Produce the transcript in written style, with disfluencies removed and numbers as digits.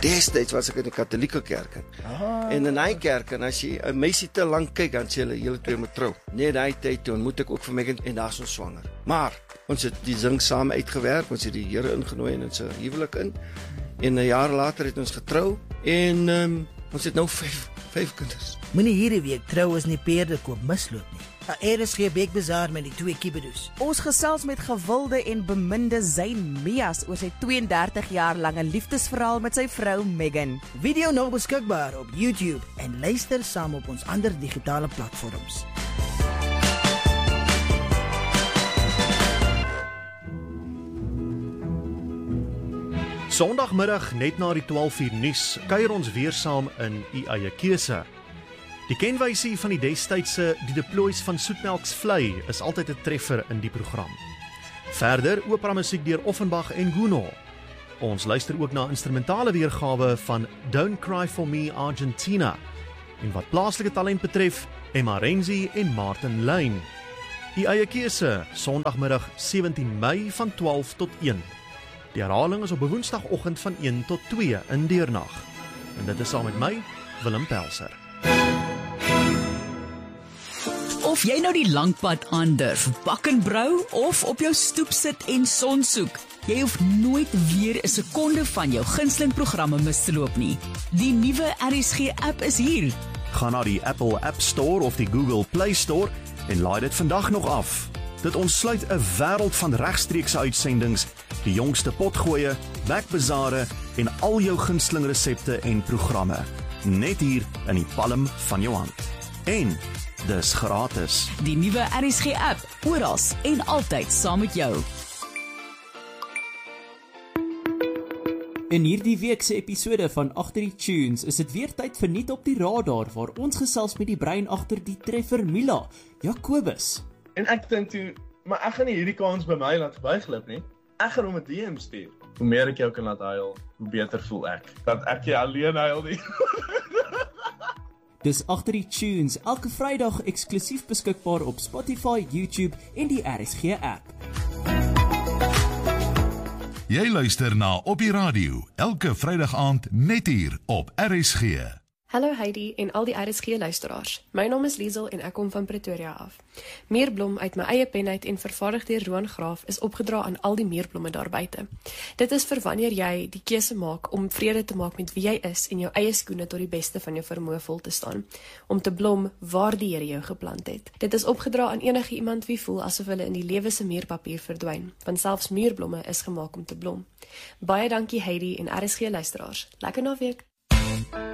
Destyds was ek in die katholieke kerk. En in die kerk, en as jy 'n meisie te lank kyk, dan sê julle twee moet trou. Nee, daai tyd toe ontmoet ek ook vir Megan en daar's ons swanger. Maar ons het die zing saam uitgewerk, ons het die Here ingenooi in ons huwelik in. En 'n jaar later het ons getrou en ons het nou 5 kinders. Moenie hierdie week trou as nie perde koop misloop nie. RSG Bekbazaar met die 2 kibbedoes. Ons gesels met gewilde en beminde Zayn Mias oor sy 32 jaar lange liefdesverhaal met sy vrou Megan. Video nou beskikbaar op YouTube en luister saam op ons ander digitale platforms. Sondagmiddag net na die 12:00 nuus kuier ons weer saam in U eie keuse. Die kenwysie van die destydse Die Deploys van Soetmelks Vlei is altyd 'n treffer in die program. Verder opera musiek deur Offenbach en Gounod. Ons luister ook na instrumentale weergawe van Don't Cry For Me Argentina. En wat plaaslike talent betref, Emma Renzi en Martin Lyn. U eie keuse, Sondagmiddag 17 Mei van 12 tot 1. Die herhaling is op 'n Woensdagoggend van 1 tot 2 in deernag. En dit is saam met my, Willem Pelser. Of jy nou die lang pad aandurf, bak en brou of op jou stoep sit en son soek, jy hoef nooit weer 'n sekonde van jou gunsteling programme mis te loop nie. Die nuwe RSG app is hier. Ga na die Apple App Store of die Google Play Store en laai dit vandag nog af. Dit ontsluit 'n wêreld van regstreekse uitsendings, die jongste potgoeie, Bekbazare en al jou gunsteling resepte en programme. Net hier in die palm van jou hand. En dis gratis. Die nuwe RSG app, oral en altyd saam met jou. In hierdie week se episode van Agter die Tunes is dit weer tyd vir Nuut op die Radar, waar ons gesels met die brein agter die treffer Mila, Jacobus. En ek dink toe, maar ek gaan nie hierdie kans by my laat verbyglip nie. Ek gaan hom 'n DM stuur. Hoe meer ek jou kan laat huil, hoe beter voel ek. Dat ek jy alleen huil nie. Dis Agter die Tunes, elke Vrydag eksklusief beskikbaar op Spotify, YouTube en die RSG app. Jy luister na Op die Radio, elke Vrydag aand net hier op RSG. Hallo Heidi en al die RSG-luisteraars. My naam is Liesel en ek kom van Pretoria af. Meerblom uit my eie pen uit en vervaardig deur Roan Graaf is opgedra aan al die meerblomme daar buite. Dit is vir wanneer jy die keuse maak om vrede te maak met wie jy is en jou eie skoene tot die beste van jou vermoë vol te staan. Om te blom waar die Here jou geplant het. Dit is opgedra aan enige iemand wie voel asof hulle in die lewe se muurpapier verdwyn, want selfs muurblomme is gemaak om te blom. Baie dankie Heidi en RSG-luisteraars. Lekker naweek.